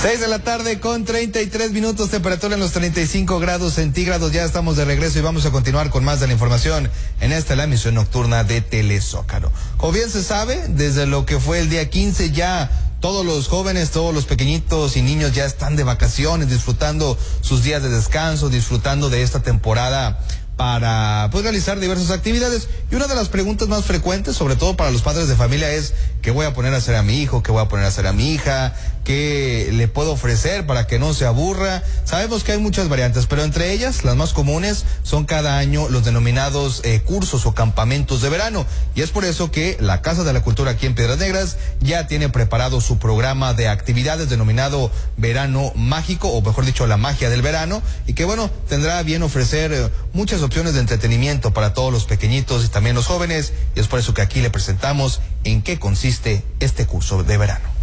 6 de la tarde con 33 minutos, temperatura en los 35 grados centígrados. Ya estamos de regreso y vamos a continuar con más de la información en la emisión nocturna de Telezócalo. Como bien se sabe, desde lo que fue el día 15 ya todos los jóvenes, todos los pequeñitos y niños ya están de vacaciones, disfrutando sus días de descanso, disfrutando de esta temporada para realizar diversas actividades. Y una de las preguntas más frecuentes, sobre todo para los padres de familia, es ¿qué voy a poner a hacer a mi hijo? ¿Qué voy a poner a hacer a mi hija? ¿Qué le puedo ofrecer para que no se aburra? Sabemos que hay muchas variantes, pero entre ellas, las más comunes son cada año los denominados cursos o campamentos de verano. Y es por eso que la Casa de la Cultura aquí en Piedras Negras ya tiene preparado su programa de actividades denominado Verano Mágico, o mejor dicho, la magia del verano, y que tendrá bien ofrecer muchas opciones de entretenimiento para todos los pequeñitos y también los jóvenes, y es por eso que aquí le presentamos en qué consiste este curso de verano.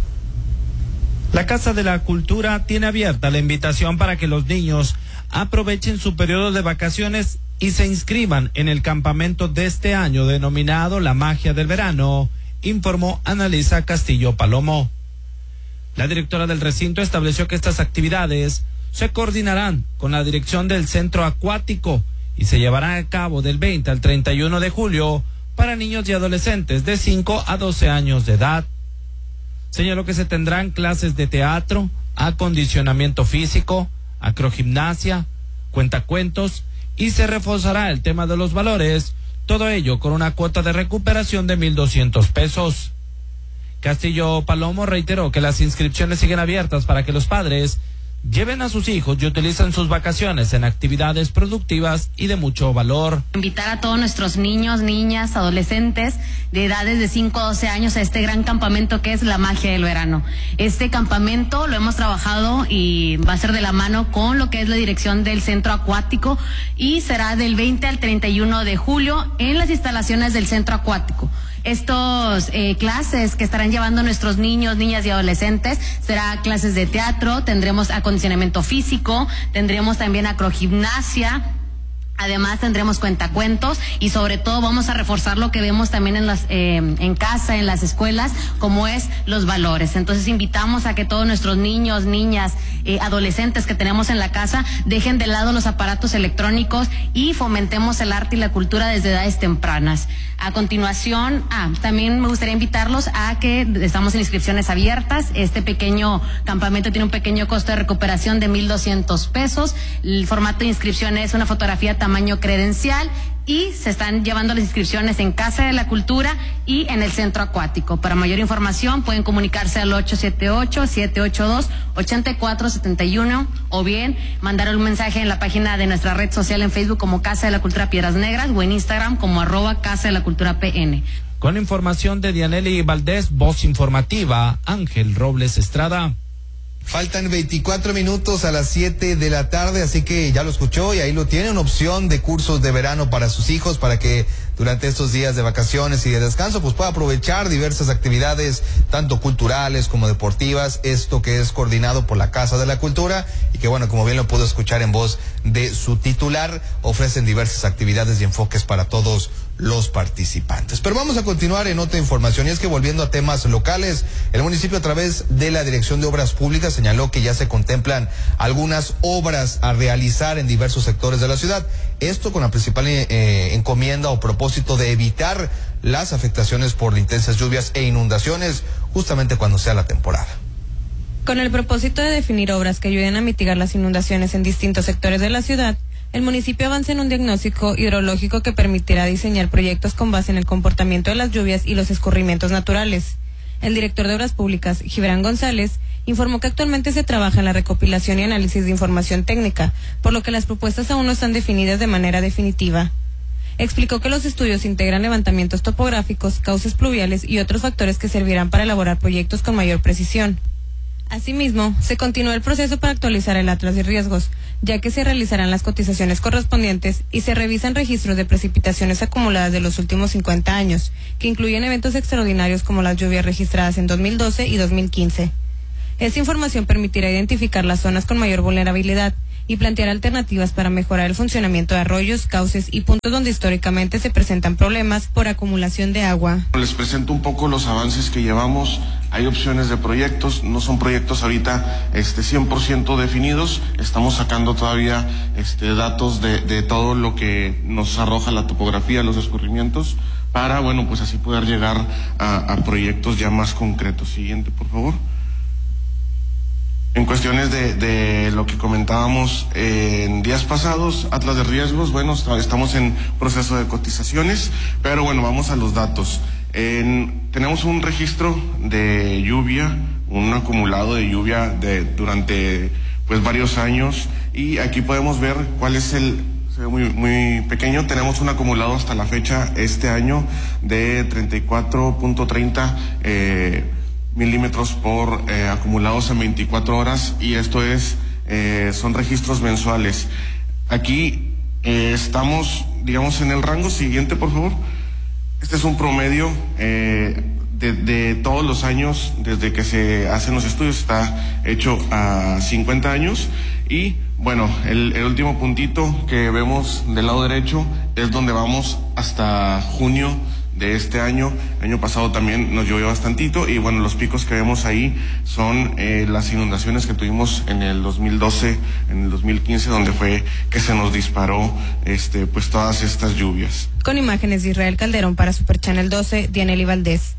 La Casa de la Cultura tiene abierta la invitación para que los niños aprovechen su periodo de vacaciones y se inscriban en el campamento de este año denominado La Magia del Verano, informó Analisa Castillo Palomo. La directora del recinto estableció que estas actividades se coordinarán con la dirección del centro acuático y se llevarán a cabo del 20 al 31 de julio para niños y adolescentes de 5 a 12 años de edad. Señaló que se tendrán clases de teatro, acondicionamiento físico, acrogimnasia, cuentacuentos y se reforzará el tema de los valores, todo ello con una cuota de recuperación de 1,200 pesos. Castillo Palomo reiteró que las inscripciones siguen abiertas para que los padres lleven a sus hijos y utilicen sus vacaciones en actividades productivas y de mucho valor. Invitar a todos nuestros niños, niñas, adolescentes de edades de 5 a 12 años a este gran campamento que es la magia del verano. Este campamento lo hemos trabajado y va a ser de la mano con lo que es la dirección del centro acuático y será del 20 al 31 de julio en las instalaciones del centro acuático. Estos clases que estarán llevando nuestros niños, niñas y adolescentes será clases de teatro, tendremos acondicionamiento físico, tendremos también acrogimnasia. Además tendremos cuentacuentos y sobre todo vamos a reforzar lo que vemos también en casa, en las escuelas, como es los valores. Entonces invitamos a que todos nuestros niños, niñas, adolescentes que tenemos en la casa dejen de lado los aparatos electrónicos y fomentemos el arte y la cultura desde edades tempranas. A continuación, también me gustaría invitarlos a que estamos en inscripciones abiertas. Este pequeño campamento tiene un pequeño costo de recuperación de 1,200 pesos. El formato de inscripción es una fotografía tamaño credencial y se están llevando las inscripciones en Casa de la Cultura y en el centro acuático. Para mayor información pueden comunicarse al 878-782-8471 o bien mandar un mensaje en la página de nuestra red social en Facebook como Casa de la Cultura Piedras Negras o en Instagram como @Casa de la Cultura PN. Con información de Dianely Valdés, voz informativa, Ángel Robles Estrada. Faltan 24 minutos a las 7 de la tarde, así que ya lo escuchó y ahí lo tiene, una opción de cursos de verano para sus hijos, para que durante estos días de vacaciones y de descanso pueda aprovechar diversas actividades, tanto culturales como deportivas, esto que es coordinado por la Casa de la Cultura y que como bien lo pudo escuchar en voz de su titular, ofrecen diversas actividades y enfoques para todos los participantes. Pero vamos a continuar en otra información, y es que volviendo a temas locales, el municipio a través de la Dirección de Obras Públicas señaló que ya se contemplan algunas obras a realizar en diversos sectores de la ciudad, esto con la principal encomienda o propósito de evitar las afectaciones por intensas lluvias e inundaciones justamente cuando sea la temporada. Con el propósito de definir obras que ayuden a mitigar las inundaciones en distintos sectores de la ciudad, el municipio avanza en un diagnóstico hidrológico que permitirá diseñar proyectos con base en el comportamiento de las lluvias y los escurrimientos naturales. El director de Obras Públicas, Gibran González, informó que actualmente se trabaja en la recopilación y análisis de información técnica, por lo que las propuestas aún no están definidas de manera definitiva. Explicó que los estudios integran levantamientos topográficos, cauces pluviales y otros factores que servirán para elaborar proyectos con mayor precisión. Asimismo, se continúa el proceso para actualizar el atlas de riesgos, ya que se realizarán las cotizaciones correspondientes y se revisan registros de precipitaciones acumuladas de los últimos 50 años, que incluyen eventos extraordinarios como las lluvias registradas en 2012 y 2015. Esta información permitirá identificar las zonas con mayor vulnerabilidad y plantear alternativas para mejorar el funcionamiento de arroyos, cauces y puntos donde históricamente se presentan problemas por acumulación de agua. Les presento un poco los avances que llevamos hay opciones de proyectos, no son proyectos ahorita 100% definidos, estamos sacando todavía datos de todo lo que nos arroja la topografía, los escurrimientos, para, bueno, pues así poder llegar a proyectos ya más concretos. Siguiente, por favor. En cuestiones de lo que comentábamos en días pasados, Atlas de riesgos, bueno, estamos en proceso de cotizaciones, pero bueno, vamos a los datos. Tenemos un registro de lluvia, un acumulado de lluvia durante pues varios años, y aquí podemos ver cuál es se ve muy pequeño. Tenemos un acumulado hasta la fecha este año de 34.30 milímetros por acumulados en 24 horas, y esto son registros mensuales. Aquí estamos, digamos, en el rango. Siguiente, por favor. Este es un promedio de todos los años desde que se hacen los estudios, está hecho a 50 años, y bueno, el último puntito que vemos del lado derecho es donde vamos hasta junio de este año. El año pasado también nos llovió bastantito, y bueno, los picos que vemos ahí son las inundaciones que tuvimos en el 2012, en el 2015, donde fue que se nos disparó pues todas estas lluvias. Con imágenes de Israel Calderón para Super Channel 12, Dianely Valdés.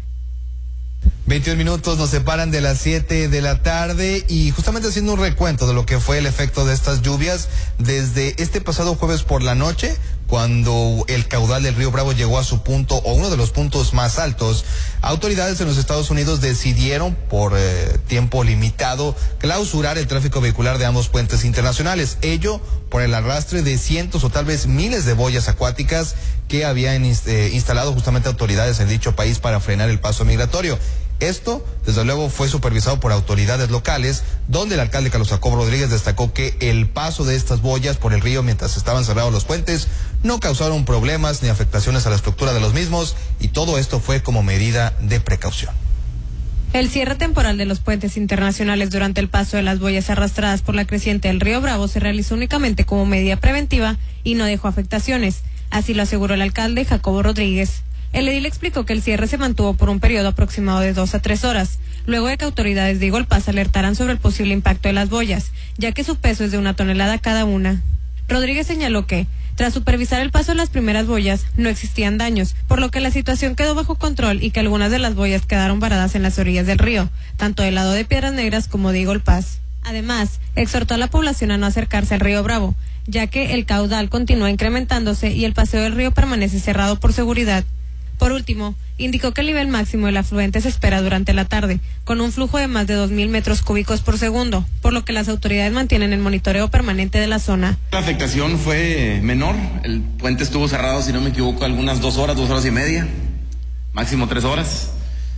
21 minutos nos separan de las 7 de la tarde, y justamente haciendo un recuento de lo que fue el efecto de estas lluvias desde este pasado jueves por la noche, cuando el caudal del río Bravo llegó a su punto, o uno de los puntos más altos. Autoridades en los Estados Unidos decidieron por tiempo limitado clausurar el tráfico vehicular de ambos puentes internacionales, ello por el arrastre de cientos o tal vez miles de boyas acuáticas que habían instalado justamente autoridades en dicho país para frenar el paso migratorio. Esto, desde luego, fue supervisado por autoridades locales, donde el alcalde Carlos Jacobo Rodríguez destacó que el paso de estas boyas por el río mientras estaban cerrados los puentes no causaron problemas ni afectaciones a la estructura de los mismos, y todo esto fue como medida de precaución. El cierre temporal de los puentes internacionales durante el paso de las boyas arrastradas por la creciente del río Bravo se realizó únicamente como medida preventiva y no dejó afectaciones. Así lo aseguró el alcalde Jacobo Rodríguez. El edil explicó que el cierre se mantuvo por un periodo aproximado de 2 a 3 horas, luego de que autoridades de Igolpaz alertaran sobre el posible impacto de las boyas, ya que su peso es de 1 tonelada cada una. Rodríguez señaló que, tras supervisar el paso de las primeras boyas, no existían daños, por lo que la situación quedó bajo control y que algunas de las boyas quedaron varadas en las orillas del río, tanto del lado de Piedras Negras como de Igolpaz. Además, exhortó a la población a no acercarse al río Bravo, ya que el caudal continúa incrementándose y el paseo del río permanece cerrado por seguridad. Por último, indicó que el nivel máximo del afluente se espera durante la tarde, con un flujo de más de 2.000 metros cúbicos por segundo, por lo que las autoridades mantienen el monitoreo permanente de la zona. La afectación fue menor, el puente estuvo cerrado, si no me equivoco, algunas 2 horas, 2 horas y media, máximo 3 horas.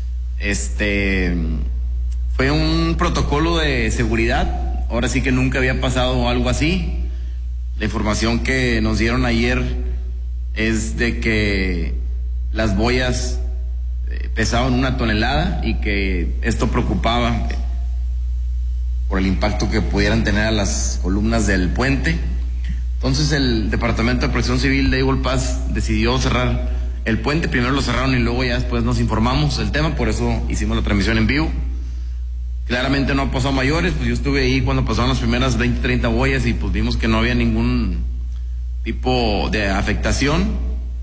Fue un protocolo de seguridad, ahora sí que nunca había pasado algo así. La información que nos dieron ayer es de que las boyas pesaban 1 tonelada y que esto preocupaba por el impacto que pudieran tener a las columnas del puente. Entonces el Departamento de Protección Civil de Igolpaz decidió cerrar el puente. Primero lo cerraron y luego ya después nos informamos del tema, por eso hicimos la transmisión en vivo. Claramente no ha pasado mayores, pues yo estuve ahí cuando pasaron las primeras 20, 30 boyas y pues vimos que no había ningún tipo de afectación.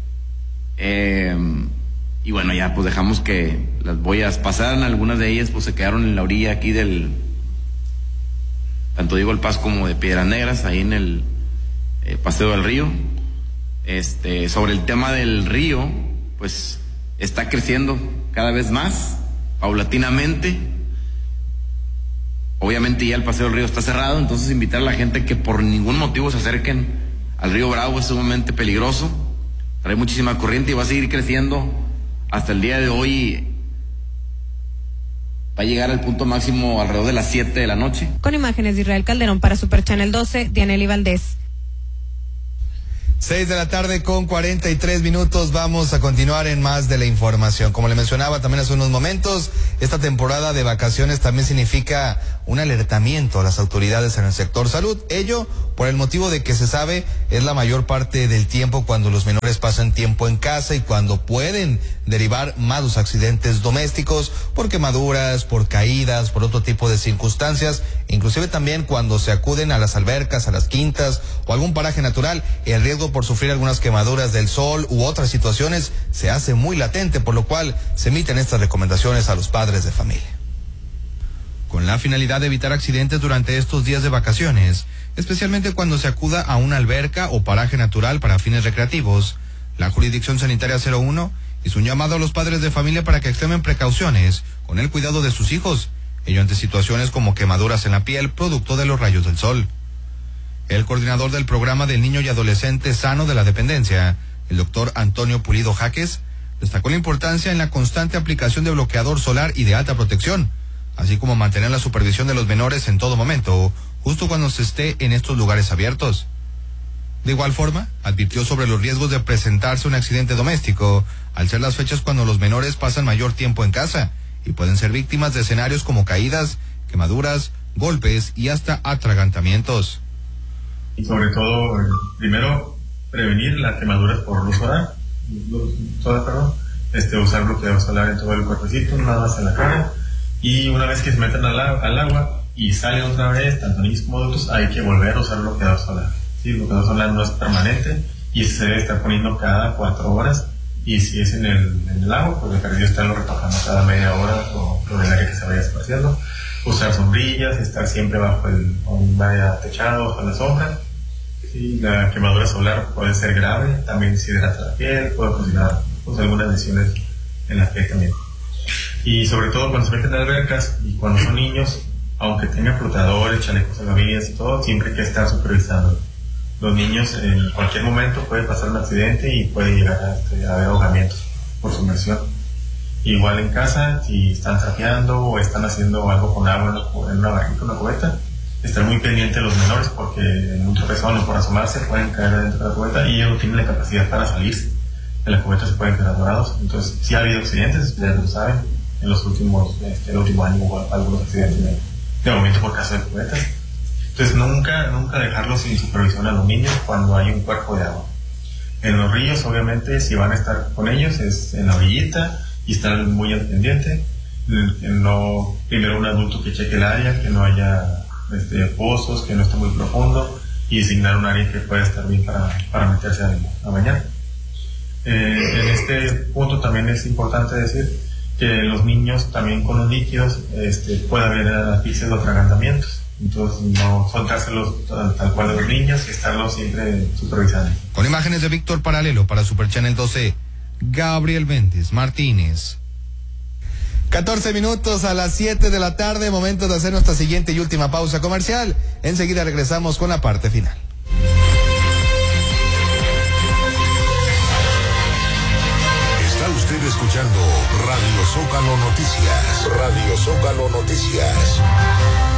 Y bueno, ya pues dejamos que las boyas pasaran. Algunas de ellas pues se quedaron en la orilla aquí del, tanto digo el Paz como de Piedras Negras, ahí en el paseo del río. Sobre el tema del río, pues está creciendo cada vez más, paulatinamente. Obviamente ya el paseo del río está cerrado, entonces invitar a la gente que por ningún motivo se acerquen al río Bravo, es sumamente peligroso. Trae muchísima corriente y va a seguir creciendo hasta el día de hoy. Va a llegar al punto máximo alrededor de las 7 de la noche. Con imágenes de Israel Calderón para Super Channel 12, Dianely Valdés. 6:43 vamos a continuar en más de la información. Como le mencionaba también hace unos momentos, esta temporada de vacaciones también significa un alertamiento a las autoridades en el sector salud. Ello por el motivo de que se sabe es la mayor parte del tiempo cuando los menores pasan tiempo en casa y cuando pueden derivar malos accidentes domésticos por quemaduras, por caídas, por otro tipo de circunstancias, inclusive también cuando se acuden a las albercas, a las quintas o algún paraje natural, el riesgo por sufrir algunas quemaduras del sol u otras situaciones se hace muy latente, por lo cual se emiten estas recomendaciones a los padres de familia. Con la finalidad de evitar accidentes durante estos días de vacaciones, especialmente cuando se acuda a una alberca o paraje natural para fines recreativos, la Jurisdicción Sanitaria 01 hizo un llamado a los padres de familia para que extremen precauciones con el cuidado de sus hijos, ello ante situaciones como quemaduras en la piel producto de los rayos del sol. El coordinador del programa del niño y adolescente sano de la dependencia, el doctor Antonio Pulido Jaques, destacó la importancia en la constante aplicación de bloqueador solar y de alta protección, así como mantener la supervisión de los menores en todo momento, justo cuando se esté en estos lugares abiertos. De igual forma, advirtió sobre los riesgos de presentarse un accidente doméstico, al ser las fechas cuando los menores pasan mayor tiempo en casa y pueden ser víctimas de escenarios como caídas, quemaduras, golpes y hasta atragantamientos. Y sobre todo, primero, prevenir las quemaduras por luz solar, usar bloqueador solar en todo el cuerpecito, nada más en la cara, y una vez que se meten al agua y salen otra vez, tanto niños como adultos, hay que volver a usar bloqueador solar. Sí, el bloqueador solar no es permanente y se debe estar poniendo cada 4 horas, y si es en el agua, pues de perdido estarlo retocando cada media hora o el área que se vaya espaciando. Usar sombrillas, estar siempre bajo un área techado, bajo la sombra. Sí, la quemadura solar puede ser grave, también deshidrata la piel, puede ocasionar algunas lesiones en la piel también. Y sobre todo cuando se meten en albercas y cuando son niños, aunque tengan flotadores, chalecos salvavidas y todo, siempre hay que estar supervisando. Los niños en cualquier momento puede pasar un accidente y puede llegar a haber ahogamientos por sumersión. Igual en casa, si están trapeando o están haciendo algo con agua en una barrita, una cubeta, estar muy pendiente de los menores porque en un tropezón o por asomarse pueden caer dentro de la cubeta y ellos no tienen la capacidad para salirse. En la cubeta se pueden quedar dorados. Entonces, sí ha habido accidentes, ustedes lo saben, en los últimos, el último año hubo algunos accidentes de ahogamiento por caso de cubetas. Entonces, nunca dejarlos sin supervisión a los niños cuando hay un cuerpo de agua. En los ríos, obviamente, si van a estar con ellos, es en la orillita y estar muy al pendiente. Primero un adulto que cheque el área, que no haya pozos, que no esté muy profundo, y designar un área que pueda estar bien para meterse a bañar. En este punto también es importante decir que los niños también con los líquidos puede haber asfixias o atragantamientos. Entonces no soltárselos tal cual a los niños y estarlos siempre supervisando. Con imágenes de Víctor Paralelo para Super Channel 12, Gabriel Méndez Martínez. 14 a las 7 de la tarde, momento de hacer nuestra siguiente y última pausa comercial. Enseguida regresamos con la parte final. Está usted escuchando Radio Zócalo Noticias. Radio Zócalo Noticias.